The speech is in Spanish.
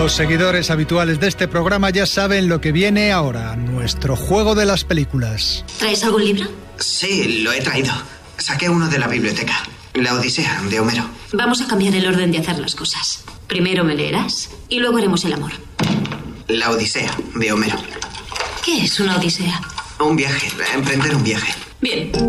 Los seguidores habituales de este programa ya saben lo que viene ahora, nuestro juego de las películas. ¿Traes algún libro? Sí, lo he traído. Saqué uno de la biblioteca. La Odisea, de Homero. Vamos a cambiar el orden de hacer las cosas. Primero me leerás y luego haremos el amor. La Odisea, de Homero. ¿Qué es una odisea? Un viaje, emprender un viaje. Bien.